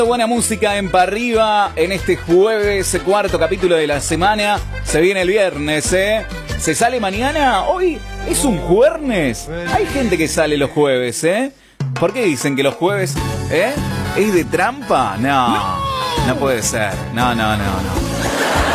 Buena música en Pa' Arriba en este jueves, cuarto capítulo de la semana. Se viene el viernes, ¿eh? ¿Se sale mañana? Hoy es un jueves. Hay gente que sale los jueves, ¿eh? ¿Por qué dicen que los jueves, es de trampa? No puede ser. No.